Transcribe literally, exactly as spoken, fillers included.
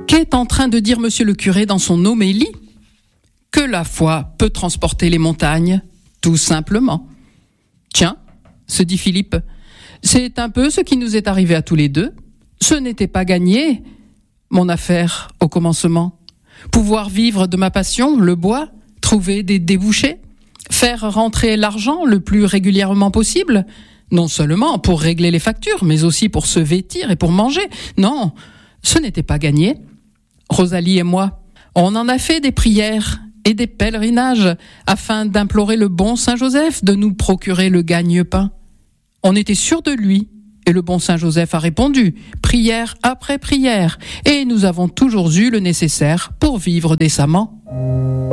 Qu'est en train de dire monsieur le curé dans son homélie ? Que la foi peut transporter les montagnes, tout simplement. Tiens, se dit Philippe, c'est un peu ce qui nous est arrivé à tous les deux. Ce n'était pas gagné, mon affaire au commencement. Pouvoir vivre de ma passion, le bois, trouver des débouchés, faire rentrer l'argent le plus régulièrement possible, non seulement pour régler les factures, mais aussi pour se vêtir et pour manger. Non, ce n'était pas gagné. Rosalie et moi, on en a fait des prières et des pèlerinages afin d'implorer le bon Saint-Joseph de nous procurer le gagne-pain. On était sûr de lui et le bon Saint-Joseph a répondu, prière après prière, et nous avons toujours eu le nécessaire pour vivre décemment.